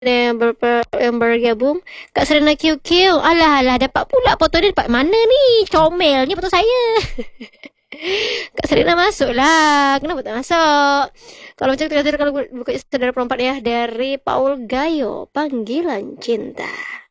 yang bergabung. Kak Serena QQ. Alah, alah, dapat pula foto dia. Dapat mana ni? Comel ni foto saya. Kak Serena masuk lah. Kenapa tak masuk? Kalau macam tu, kalau buka saudara perempat ya. Dari Paul Gayo. Panggilan Cinta.